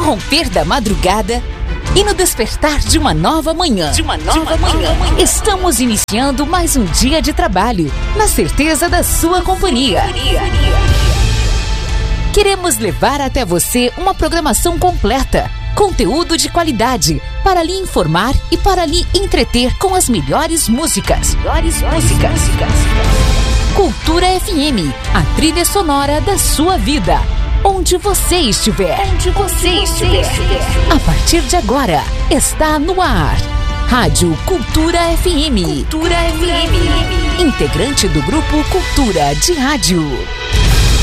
romper da madrugada e no despertar de uma nova manhã. Estamos iniciando mais um dia de trabalho, na certeza da sua companhia. Queremos levar até você uma programação completa, conteúdo de qualidade, para lhe informar e para lhe entreter com as melhores músicas. Cultura FM, a trilha sonora da sua vida. Onde você estiver. A partir de agora, está no ar. Rádio Cultura FM. Integrante do Grupo Cultura de Rádio.